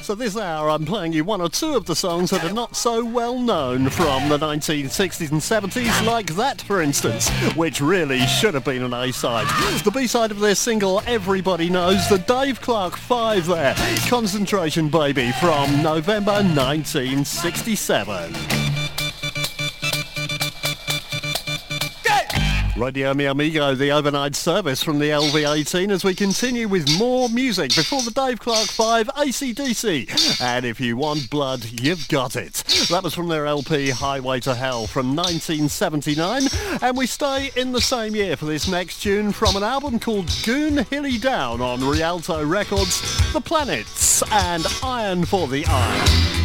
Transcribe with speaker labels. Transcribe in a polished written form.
Speaker 1: So this hour I'm playing you one or two of the songs that are not so well known from the 1960s and 70s, like that for instance, which really should have been an A-side. The B-side of their single Everybody Knows, the Dave Clark 5 there, Concentration Baby from November 1967. Radio Mi Amigo, the overnight service from the LV18 as we continue with more music before the Dave Clark 5 AC/DC. And if you want blood, you've got it. That was from their LP Highway to Hell from 1979. And we stay in the same year for this next tune from an album called Goon Hilly Down on Rialto Records, The Planets and Iron for the Iron.